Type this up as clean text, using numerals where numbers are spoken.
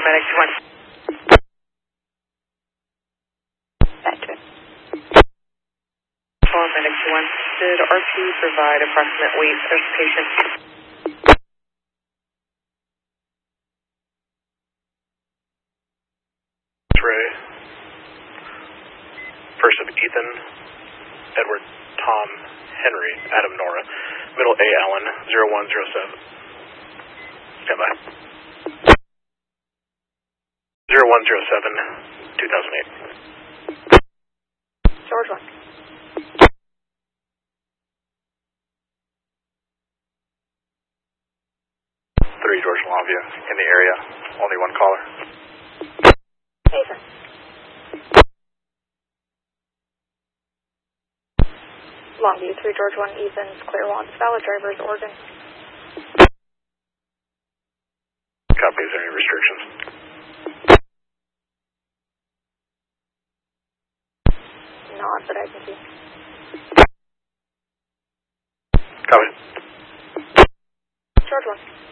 Medic 2-1. Back to it. Medic 2-1. Did RP provide approximate weight of patient? Ray. First of Ethan, Edward, Tom, Henry, Adam, Nora. Middle A. Allen, 0107. Stand by. 0107, 2008. George 1. George Longview in the area. Only one caller. Ethan. Longview 3 George 1 Ethan's clear wants valid drivers Oregon. Copy. Is there any restrictions? Not that I can see. Copy. George 1.